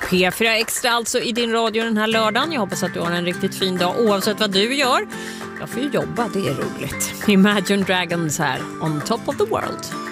P4 Extra alltså i din radio den här lördagen. Jag hoppas att du har en riktigt fin dag oavsett vad du gör. Jag får ju jobba, det är roligt. Imagine Dragons här, On Top of the World.